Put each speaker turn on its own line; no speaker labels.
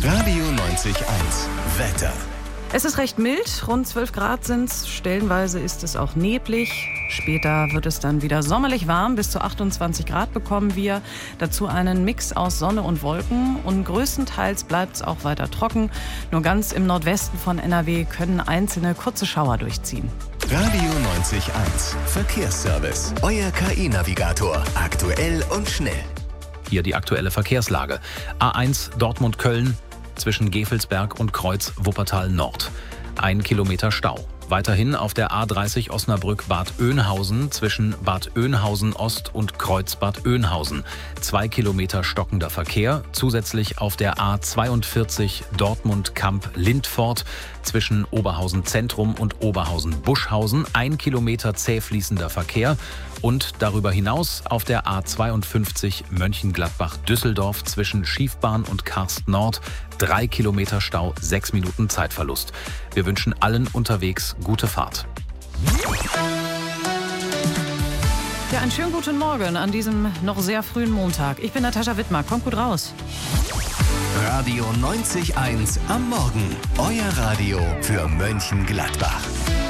Radio 90.1 Wetter.
Es ist recht mild, rund 12 Grad sind's. Stellenweise ist es auch neblig. Später wird es dann wieder sommerlich warm. Bis zu 28 Grad bekommen wir. Dazu einen Mix aus Sonne und Wolken. Und größtenteils bleibt es auch weiter trocken. Nur ganz im Nordwesten von NRW können einzelne kurze Schauer durchziehen.
Radio 90.1 Verkehrsservice. Euer KI-Navigator. Aktuell und schnell.
Hier die aktuelle Verkehrslage. A1 Dortmund-Köln zwischen Gevelsberg und Kreuz Wuppertal Nord. 1 Kilometer Stau. Weiterhin auf der A30 Osnabrück-Bad Oeynhausen zwischen Bad Oeynhausen Ost und Kreuz Bad Oeynhausen. 2 Kilometer stockender Verkehr. Zusätzlich auf der A42 Dortmund-Kamp-Lindfort zwischen Oberhausen Zentrum und Oberhausen Buschhausen. 1 Kilometer zäh fließender Verkehr. Und darüber hinaus auf der A52 Mönchengladbach-Düsseldorf zwischen Schiefbahn und Karst Nord 3 Kilometer Stau, 6 Minuten Zeitverlust. Wir wünschen allen unterwegs gute Fahrt.
Ja, einen schönen guten Morgen an diesem noch sehr frühen Montag. Ich bin Natascha Wittmer. Kommt gut raus.
Radio 90.1 am Morgen. Euer Radio für Mönchengladbach.